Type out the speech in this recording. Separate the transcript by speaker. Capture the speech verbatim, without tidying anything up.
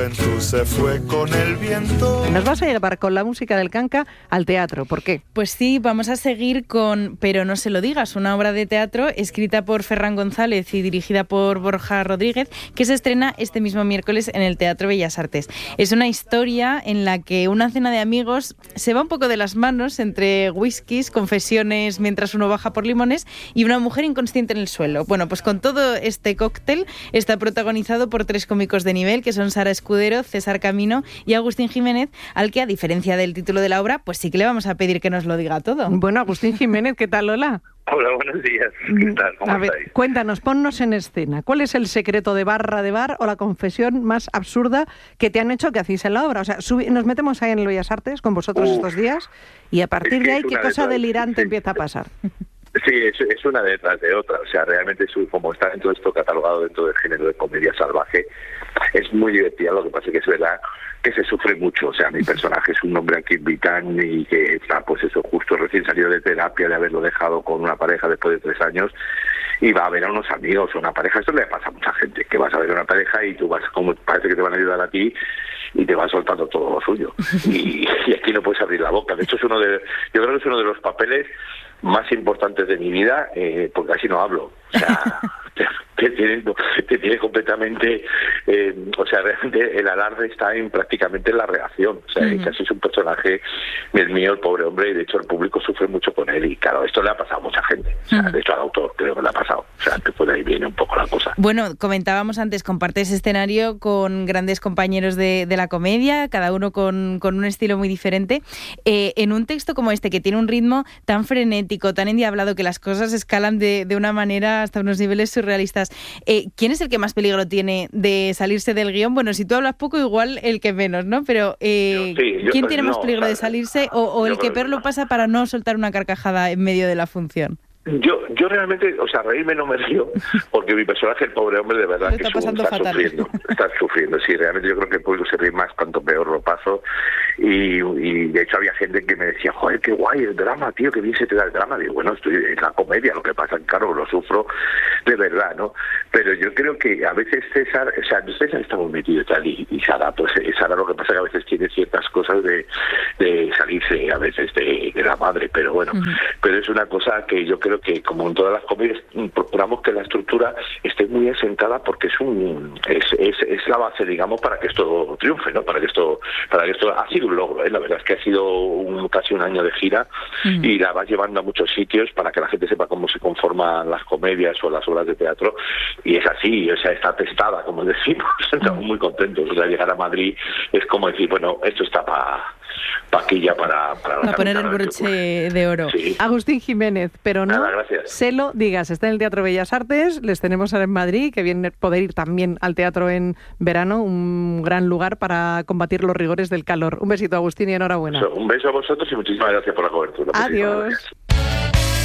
Speaker 1: juventud se fue con el viento.
Speaker 2: Nos vas a llevar con la música del canca al teatro, ¿por qué?
Speaker 3: Pues sí, vamos a seguir con Pero no se lo digas, una obra de teatro escrita por Ferran González y dirigida por Borja Rodríguez, que se estrena este mismo miércoles en el Teatro Bellas Artes. Es una historia en la que una cena de amigos se va un poco de las manos entre whiskies, confesiones mientras uno baja por limones y una mujer inconsciente en el suelo. Bueno, pues con todo este cóctel está protagonizado por tres cómicos de nivel, que son Sara Escudero, César Camino y Agustín Jiménez, al que, a diferencia del título de la obra, pues sí que le vamos a pedir que nos lo diga todo.
Speaker 2: Bueno, Agustín Jiménez, ¿qué tal? Hola.
Speaker 4: Hola, buenos días. ¿Qué tal? ¿Cómo
Speaker 2: a ver,
Speaker 4: estáis?
Speaker 2: Cuéntanos, ponnos en escena. ¿Cuál es el secreto de barra de bar o la confesión más absurda que te han hecho que hacéis en la obra? O sea, subi- nos metemos ahí en el Bellas Artes con vosotros
Speaker 4: Uf,
Speaker 2: estos días y a partir
Speaker 4: es que
Speaker 2: de ahí,
Speaker 4: es
Speaker 2: ¿qué
Speaker 4: una de
Speaker 2: cosa
Speaker 4: todas.
Speaker 2: delirante
Speaker 4: Sí.
Speaker 2: empieza a pasar?
Speaker 4: Sí, es, es una detrás de otra. O sea, realmente, es, como está dentro de esto catalogado dentro del género de comedia salvaje, es muy divertida. Lo que pasa es que es verdad que se sufre mucho. O sea, mi personaje es un hombre aquí invitán y que está, pues eso, justo recién salido de terapia, de haberlo dejado con una pareja después de tres años, y va a ver a unos amigos o una pareja. Esto le pasa a mucha gente, que vas a ver a una pareja y tú vas, como parece que te van a ayudar a ti, y te va soltando todo lo suyo. Y, y aquí no puedes abrir la boca. De hecho, es uno de, yo creo que es uno de los papeles más importantes de mi vida, eh, porque así no hablo. O sea, te, te, tiene, te tiene completamente... Eh, o sea, realmente el alarde está en prácticamente en la reacción. O sea, uh-huh. casi es un personaje, el mío, el pobre hombre, y de hecho el público sufre mucho con él. Y claro, esto le ha pasado a mucha gente. O sea, uh-huh. de hecho al autor creo que le ha pasado. O sea, que por ahí viene un poco la cosa.
Speaker 3: Bueno, comentábamos antes, compartes escenario con grandes compañeros de, de la comedia, cada uno con, con un estilo muy diferente. Eh, en un texto como este, que tiene un ritmo tan frenético, tan endiablado, que las cosas escalan de, de una manera hasta unos niveles surrealistas, eh, ¿quién es el que más peligro tiene de salirse del guión? Bueno, si tú hablas poco, igual el que menos, ¿no? Pero eh, yo, sí, yo, ¿quién tiene no, más peligro o sea, de salirse o, o el que peor lo pasa para no soltar una carcajada en medio de la función?
Speaker 4: Yo yo realmente, o sea, reírme no me río, porque mi personaje, el pobre hombre, de verdad
Speaker 3: está
Speaker 4: que
Speaker 3: su,
Speaker 4: está
Speaker 3: fatal.
Speaker 4: sufriendo, está sufriendo, sí, realmente yo creo que el público se ríe más cuanto peor lo paso, y, y de hecho había gente que me decía, joder, qué guay el drama, tío, que bien se te da el drama. Digo, bueno, estoy en la comedia, lo que pasa, claro, lo sufro de verdad, ¿no? Pero yo creo que a veces César, o sea, César está muy metido y tal, y, y Sara, pues Sara lo que pasa que a veces tiene ciertas cosas de, de salirse a veces de, de la madre, pero bueno, uh-huh. pero es una cosa que yo creo que, como en todas las comedias, procuramos que la estructura esté muy asentada, porque es un es, es, es la base, digamos, para que esto triunfe, ¿no? Para que esto para que esto ha sido un logro, ¿eh? La verdad es que ha sido un, casi un año de gira, uh-huh. y la vas llevando a muchos sitios para que la gente sepa cómo se conforman las comedias o las obras de teatro, y es así, o sea, está testada, como decimos. Estamos muy contentos. O sea, llegar a Madrid es como decir, bueno, esto está para paquilla para... Para,
Speaker 3: para poner el broche de oro.
Speaker 4: Sí.
Speaker 2: Agustín Jiménez, pero no
Speaker 4: Nada, gracias.
Speaker 2: se lo digas, está en el Teatro Bellas Artes, les tenemos ahora en Madrid, que viene poder ir también al teatro en verano, un gran lugar para combatir los rigores del calor. Un besito, Agustín, y enhorabuena.
Speaker 4: Un beso a vosotros y muchísimas gracias por la cobertura.
Speaker 2: Adiós.